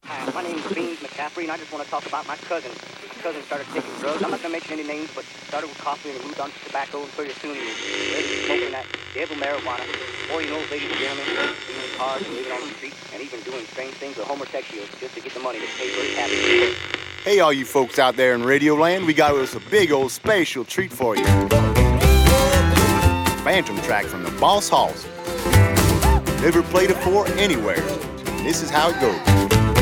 Hi, my name's Beans McCaffrey, and I just want to talk about my cousin. His cousin started taking drugs. I'm not going to mention any names, but started with coffee and moved on to tobacco, and pretty soon he was smoking that devil marijuana. Boy, you know, ladies and gentlemen, stealing cars and living on the street, and even doing strange things with homosexuals just to get the money to pay for his happiness. Hey, all you folks out there in Radio Land, we got us a big old special treat for you. Phantom track from the Boss Hoss. Never played it before anywhere. This is how it goes.